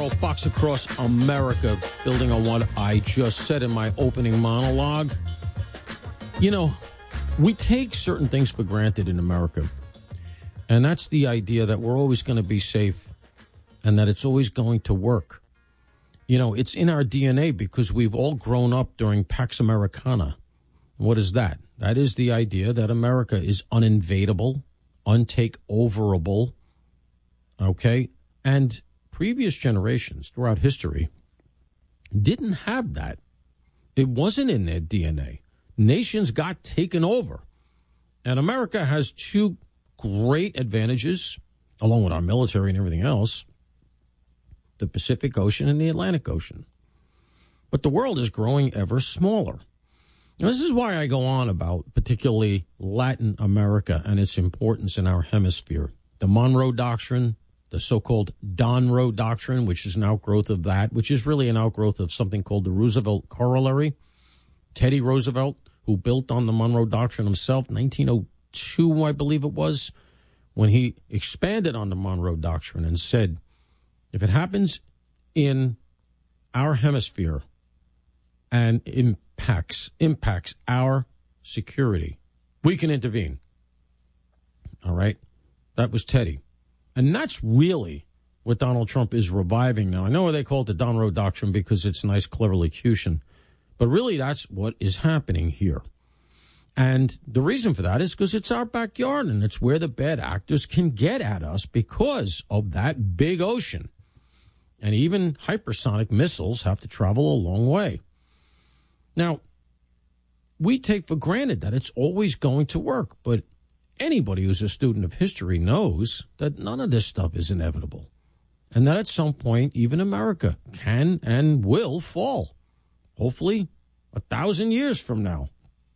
Carl, Fox Across America, building on what I just said in my opening monologue. You know, we take certain things for granted in America, and that's the idea that we're always going to be safe and that it's always going to work. You know, it's in our DNA because we've all grown up during Pax Americana. What is that? That is the idea that America is uninvadable, untakeoverable, okay? And previous generations throughout history didn't have that. It wasn't in their DNA. Nations got taken over. And America has two great advantages, along with our military and everything else, the Pacific Ocean and the Atlantic Ocean. But the world is growing ever smaller. Now, this is why I go on about particularly Latin America and its importance in our hemisphere. The Monroe Doctrine, the so-called Donroe Doctrine, which is an outgrowth of that, which is really an outgrowth of something called the Roosevelt Corollary. Teddy Roosevelt, who built on the Monroe Doctrine himself, 1902, I believe it was, when he expanded on the Monroe Doctrine and said, if it happens in our hemisphere and impacts our security, we can intervene. All right? That was Teddy. And that's really what Donald Trump is reviving now. I know they call it the Donroe Doctrine because it's nice, clever elocution. But really, that's what is happening here. And the reason for that is because it's our backyard, and it's where the bad actors can get at us because of that big ocean. And even hypersonic missiles have to travel a long way. Now, we take for granted that it's always going to work, but anybody who's a student of history knows that none of this stuff is inevitable, and that at some point, even America can and will fall, hopefully 1,000 years from now.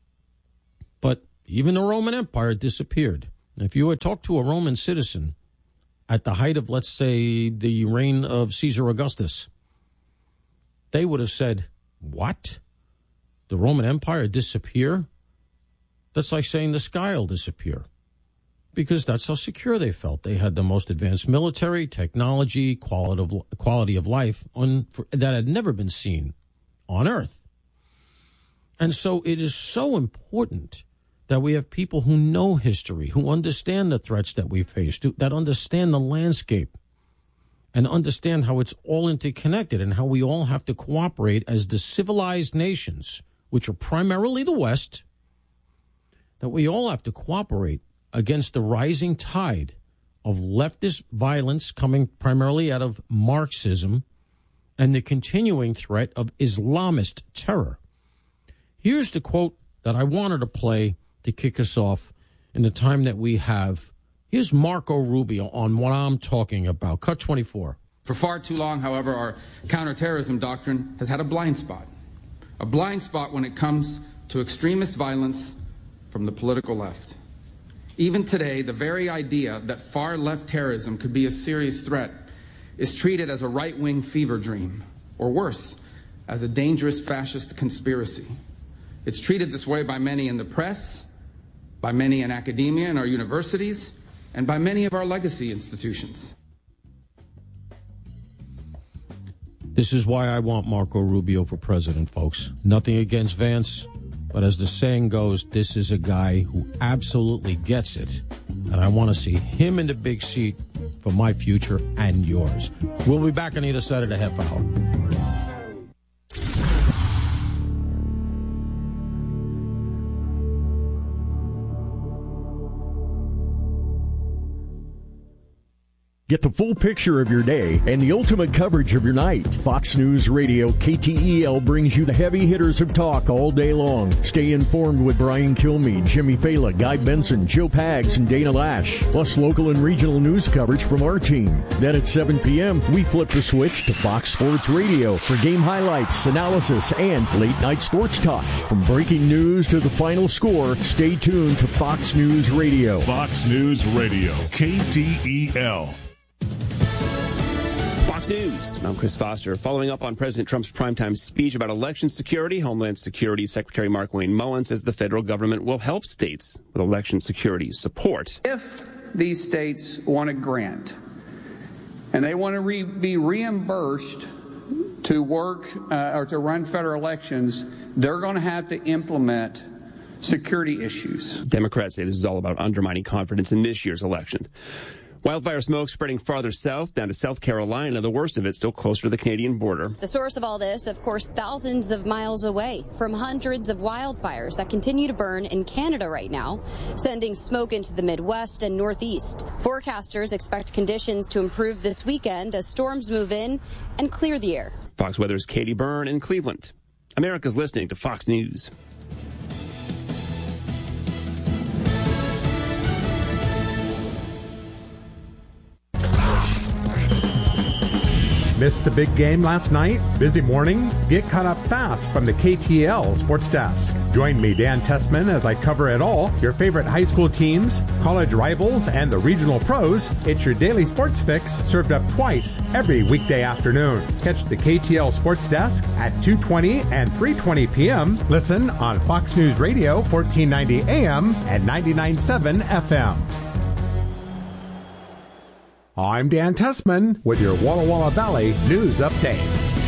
But even the Roman Empire disappeared. And if you had talked to a Roman citizen at the height of, let's say, the reign of Caesar Augustus, they would have said, what? The Roman Empire disappear? That's like saying the sky will disappear, because that's how secure they felt. They had the most advanced military, technology, quality of life that had never been seen on Earth. And so it is so important that we have people who know history, who understand the threats that we face, that understand the landscape and understand how it's all interconnected and how we all have to cooperate as the civilized nations, which are primarily the West, that we all have to cooperate against the rising tide of leftist violence coming primarily out of Marxism and the continuing threat of Islamist terror. Here's the quote that I wanted to play to kick us off in the time that we have. Here's Marco Rubio on what I'm talking about. Cut 24. For far too long, however, our counterterrorism doctrine has had a blind spot when it comes to extremist violence from the political left. Even today, the very idea that far-left terrorism could be a serious threat is treated as a right-wing fever dream, or worse, as a dangerous fascist conspiracy. It's treated this way by many in the press, by many in academia and our universities, and by many of our legacy institutions. This is why I want Marco Rubio for president, folks. Nothing against Vance, but as the saying goes, this is a guy who absolutely gets it. And I want to see him in the big seat for my future and yours. We'll be back on either side of the half hour. Get the full picture of your day and the ultimate coverage of your night. Fox News Radio KTEL brings you the heavy hitters of talk all day long. Stay informed with Brian Kilmeade, Jimmy Fala, Guy Benson, Joe Pags, and Dana Lash. Plus local and regional news coverage from our team. Then at 7 p.m., we flip the switch to Fox Sports Radio for game highlights, analysis, and late-night sports talk. From breaking news to the final score, stay tuned to Fox News Radio. Fox News Radio, KTEL. Fox News. I'm Chris Foster. Following up on President Trump's primetime speech about election security, Homeland Security Secretary Markwayne Mullin says the federal government will help states with election security support. If these states want to grant and they want to be reimbursed to work or to run federal elections, they're going to have to implement security issues. Democrats say this is all about undermining confidence in this year's election. Wildfire smoke spreading farther south, down to South Carolina. The worst of it still closer to the Canadian border. The source of all this, of course, thousands of miles away from hundreds of wildfires that continue to burn in Canada right now, sending smoke into the Midwest and Northeast. Forecasters expect conditions to improve this weekend as storms move in and clear the air. Fox Weather's Katie Byrne in Cleveland. America's listening to Fox News. Missed the big game last night? Busy morning? Get caught up fast from the KTEL Sports Desk. Join me, Dan Tessman, as I cover it all. Your favorite high school teams, college rivals, and the regional pros. It's your daily sports fix served up twice every weekday afternoon. Catch the KTEL Sports Desk at 2:20 and 3:20 p.m. Listen on Fox News Radio, 1490 AM and 99.7 FM. I'm Dan Tessman with your Walla Walla Valley News Update.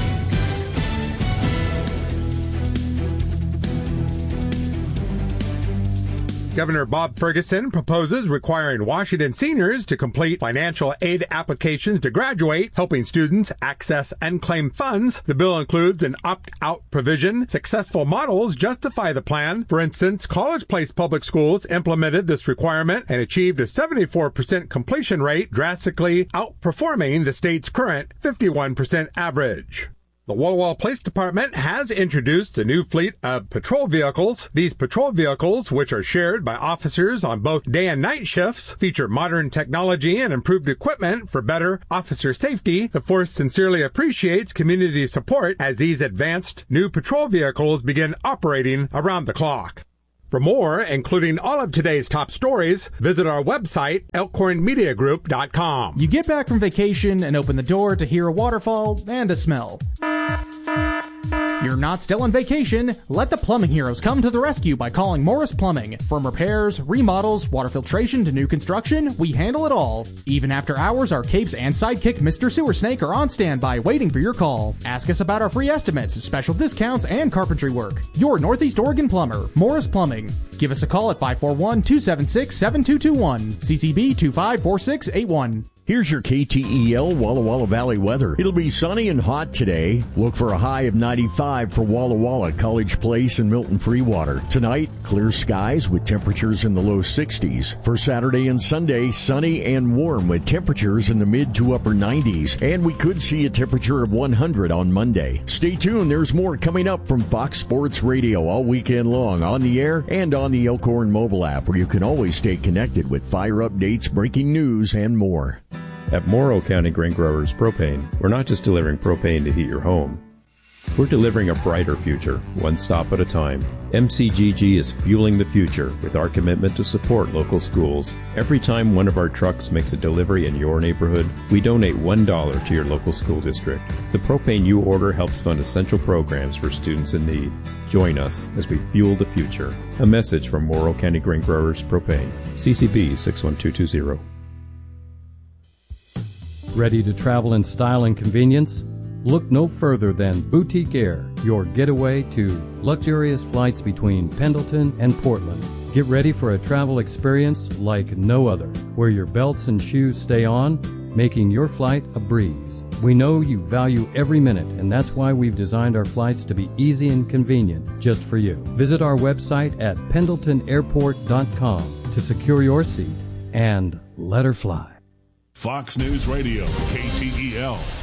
Governor Bob Ferguson proposes requiring Washington seniors to complete financial aid applications to graduate, helping students access and claim funds. The bill includes an opt-out provision. Successful models justify the plan. For instance, College Place Public Schools implemented this requirement and achieved a 74% completion rate, drastically outperforming the state's current 51% average. The Walla Walla Police Department has introduced a new fleet of patrol vehicles. These patrol vehicles, which are shared by officers on both day and night shifts, feature modern technology and improved equipment for better officer safety. The force sincerely appreciates community support as these advanced new patrol vehicles begin operating around the clock. For more, including all of today's top stories, visit our website, elkhornmediagroup.com. You get back from vacation and open the door to hear a waterfall and a smell. You're not still on vacation. Let the plumbing heroes come to the rescue by calling Morris Plumbing. From repairs, remodels, water filtration to new construction, we handle it all. Even after hours, our capes and sidekick Mr. Sewer Snake are on standby waiting for your call. Ask us about our free estimates, special discounts, and carpentry work. Your Northeast Oregon plumber, Morris Plumbing. Give us a call at 541-276-7221. CCB 254681. Here's your KTEL Walla Walla Valley weather. It'll be sunny and hot today. Look for a high of 95 for Walla Walla, College Place, and Milton Freewater. Tonight, clear skies with temperatures in the low 60s. For Saturday and Sunday, sunny and warm with temperatures in the mid to upper 90s. And we could see a temperature of 100 on Monday. Stay tuned. There's more coming up from Fox Sports Radio all weekend long on the air and on the Elkhorn mobile app, where you can always stay connected with fire updates, breaking news, and more. At Morrow County Grain Growers Propane, we're not just delivering propane to heat your home. We're delivering a brighter future, one stop at a time. MCGG is fueling the future with our commitment to support local schools. Every time one of our trucks makes a delivery in your neighborhood, we donate $1 to your local school district. The propane you order helps fund essential programs for students in need. Join us as we fuel the future. A message from Morrow County Grain Growers Propane. CCB 61220. Ready to travel in style and convenience? Look no further than Boutique Air, your getaway to luxurious flights between Pendleton and Portland. Get ready for a travel experience like no other, where your belts and shoes stay on, making your flight a breeze. We know you value every minute, and that's why we've designed our flights to be easy and convenient just for you. Visit our website at pendletonairport.com to secure your seat and let her fly. Fox News Radio, KTEL.